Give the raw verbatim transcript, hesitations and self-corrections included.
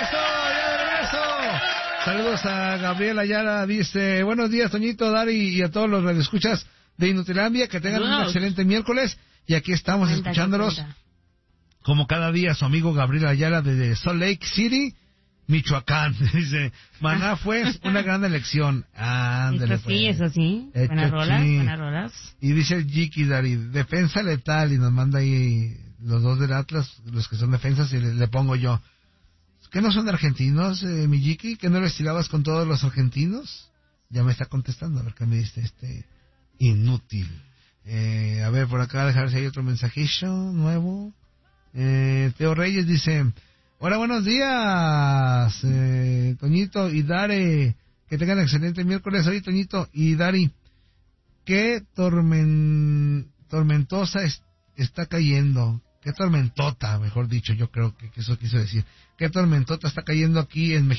regreso, ya de regreso. Saludos a Gabriel Ayala, dice, buenos días, Toñito, Dari, y a todos los radioescuchas de Inutilandia, que tengan un excelente miércoles, y aquí estamos cuenta, escuchándolos, como cada día, su amigo Gabriel Ayala, de Salt Lake City, Michoacán. Dice, Maná fue una gran elección. Ándale, eso sí, pues. Eso sí. Esto buenas sí. rolas, buenas rolas. Y dice el Jiki Dari, defensa letal, y nos manda ahí los dos del Atlas, los que son defensas, y le, le pongo yo. ¿Qué no son argentinos, eh, mi Jiki? ¿Que no les tirabas con todos los argentinos? Ya me está contestando, a ver qué me dice este inútil. Eh, a ver, por acá, dejar si hay otro mensajillo nuevo. Eh, Teo Reyes dice... Hola, buenos días, eh, Toñito y Dari, que tengan excelente miércoles hoy, Toñito y Dari. Qué tormen, tormentosa es, está cayendo, qué tormentota, mejor dicho, yo creo que, que eso quiso decir. Qué tormentota está cayendo aquí en México.